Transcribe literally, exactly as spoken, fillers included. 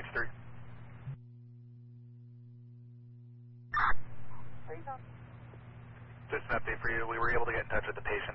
H three. Just an update for you. We were able to get in touch with the patient